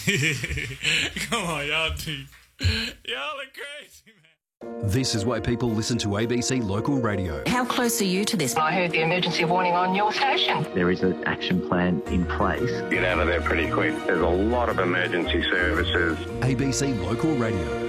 Come on, y'all are crazy, man. This is why people listen to ABC Local Radio. How close are you to this? I heard the emergency warning on your station. There is an action plan in place. Get out of there pretty quick. There's a lot of emergency services. ABC Local Radio.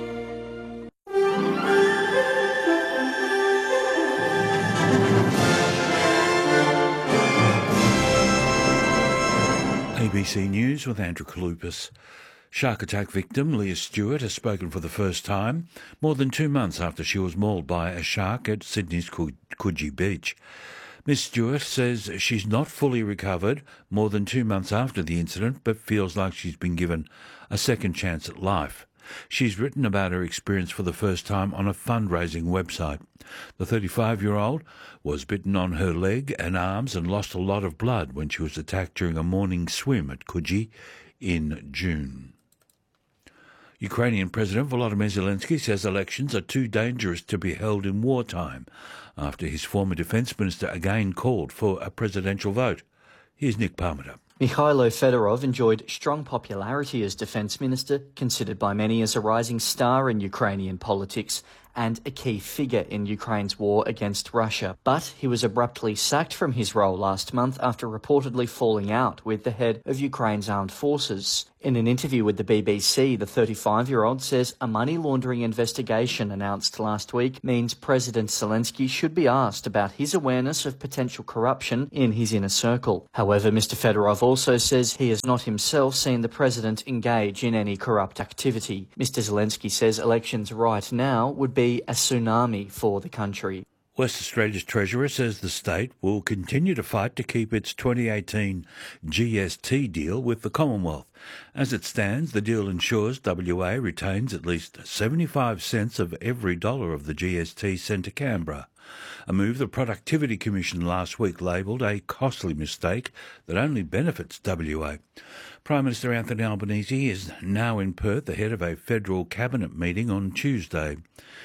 ABC News with Andrew Kalupas. Shark attack victim Leah Stewart has spoken for the first time, more than 2 months after she was mauled by a shark at Sydney's Coogee Beach. Ms Stewart says she's not fully recovered more than 2 months after the incident, but feels like she's been given a second chance at life. She's written about her experience for the first time on a fundraising website. The 35-year-old was bitten on her leg and arms and lost a lot of blood when she was attacked during a morning swim at Coogee in June. Ukrainian President Volodymyr Zelensky says elections are too dangerous to be held in wartime after his former defence minister again called for a presidential vote. Here's Nick Parmenter. Mikhailo Fedorov enjoyed strong popularity as defence minister, considered by many as a rising star in Ukrainian politics and a key figure in Ukraine's war against Russia. But he was abruptly sacked from his role last month after reportedly falling out with the head of Ukraine's armed forces. In an interview with the BBC, the 35-year-old says a money laundering investigation announced last week means President Zelensky should be asked about his awareness of potential corruption in his inner circle. However, Mr. Fedorov also says he has not himself seen the president engage in any corrupt activity. Mr. Zelensky says elections right now would be a tsunami for the country. West Australia's Treasurer says the state will continue to fight to keep its 2018 GST deal with the Commonwealth. As it stands, the deal ensures WA retains at least 75 cents of every dollar of the GST sent to Canberra, a move the Productivity Commission last week labelled a costly mistake that only benefits WA. Prime Minister Anthony Albanese is now in Perth ahead of a federal cabinet meeting on Tuesday.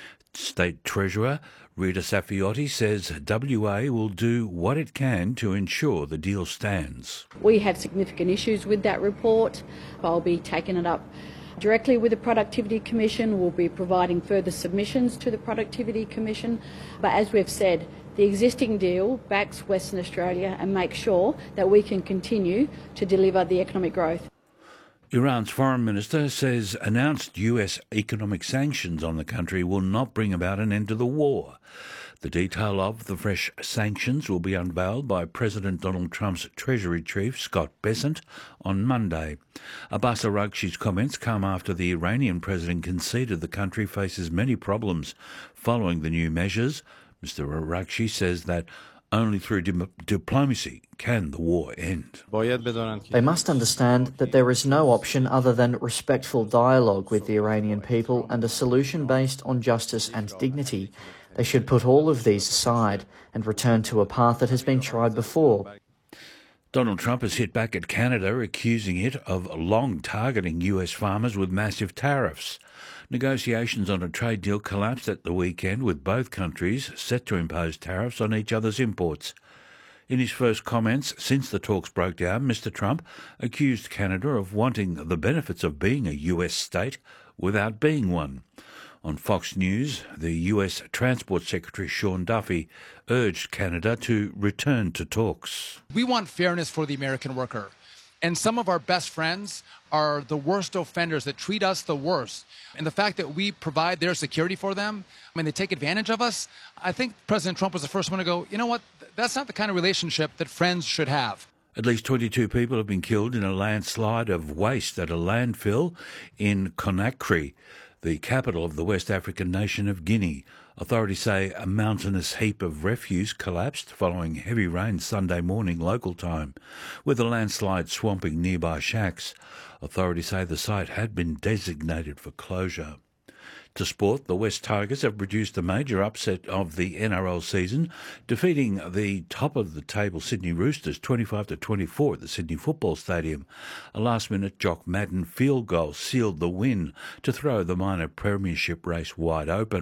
State Treasurer Rita Safiotti says WA will do what it can to ensure the deal stands. We have significant issues with that report. I'll be taking it up directly with the Productivity Commission. We'll be providing further submissions to the Productivity Commission. But as we've said, the existing deal backs Western Australia and makes sure that we can continue to deliver the economic growth. Iran's foreign minister says announced US economic sanctions on the country will not bring about an end to the war. The detail of the fresh sanctions will be unveiled by President Donald Trump's Treasury Chief, Scott Bessent, on Monday. Abbas Araghchi's comments come after the Iranian president conceded the country faces many problems following the new measures. Mr. Araghchi says that only through diplomacy can the war end. They must understand that there is no option other than respectful dialogue with the Iranian people and a solution based on justice and dignity. They should put all of these aside and return to a path that has been tried before. Donald Trump has hit back at Canada, accusing it of long targeting US farmers with massive tariffs. Negotiations on a trade deal collapsed at the weekend, with both countries set to impose tariffs on each other's imports. In his first comments since the talks broke down, Mr. Trump accused Canada of wanting the benefits of being a US state without being one. On Fox News, the US Transport Secretary Sean Duffy urged Canada to return to talks. We want fairness for the American worker. And some of our best friends are the worst offenders that treat us the worst. And the fact that we provide their security for them, they take advantage of us, I think President Trump was the first one to go, you know what, that's not the kind of relationship that friends should have. At least 22 people have been killed in a landslide of waste at a landfill in Conakry, the capital of the West African nation of Guinea. Authorities say a mountainous heap of refuse collapsed following heavy rain Sunday morning local time, with a landslide swamping nearby shacks. Authorities say the site had been designated for closure. To sport, the West Tigers have produced a major upset of the NRL season, defeating the top-of-the-table Sydney Roosters 25-24 at the Sydney Football Stadium. A last-minute Jock Madden field goal sealed the win to throw the minor premiership race wide open.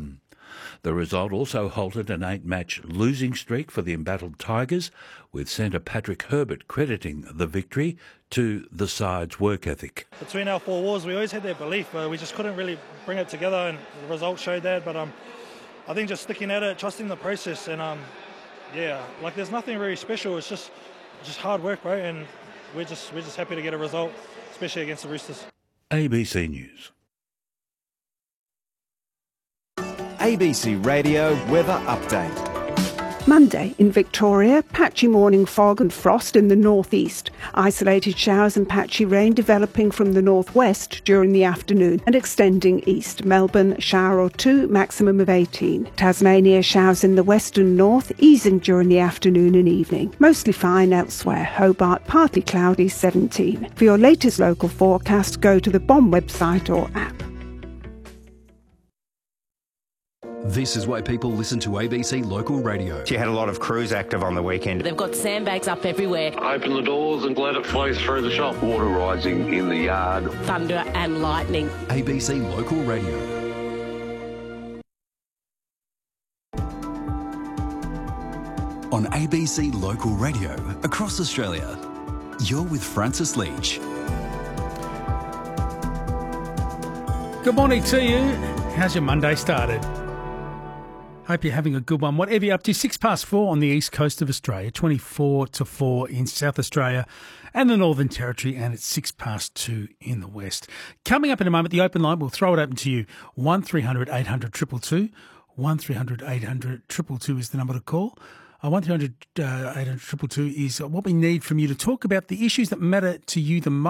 The result also halted an 8-match losing streak for the embattled Tigers, with centre Patrick Herbert crediting the victory to the side's work ethic. Between our four walls, we always had that belief, but we just couldn't really bring it together, and the results showed that. But I think just sticking at it, trusting the process, and there's nothing really special. It's just hard work, right? And we're just happy to get a result, especially against the Roosters. ABC News. ABC Radio Weather Update. Monday in Victoria, patchy morning fog and frost in the northeast. Isolated showers and patchy rain developing from the northwest during the afternoon and extending east. Melbourne, shower or two, maximum of 18. Tasmania, showers in the western north, easing during the afternoon and evening. Mostly fine elsewhere. Hobart, partly cloudy, 17. For your latest local forecast, go to the BOM website or app. This is why people listen to ABC Local Radio. You had a lot of crews active on the weekend. They've got sandbags up everywhere. Open the doors and let it flow through the shop. Water rising in the yard. Thunder and lightning. ABC Local Radio. On ABC Local Radio across Australia, you're with Francis Leach. Good morning to you. How's your Monday started? Hope you're having a good one. Whatever you're up to, 4:06 on the east coast of Australia, 24 to 4 in South Australia and the Northern Territory, and it's 2:06 in the west. Coming up in a moment, the open line, we'll throw it open to you. 1300 800 222. 1300 800 222 is the number to call. 1300 800 222 is what we need from you to talk about the issues that matter to you the most.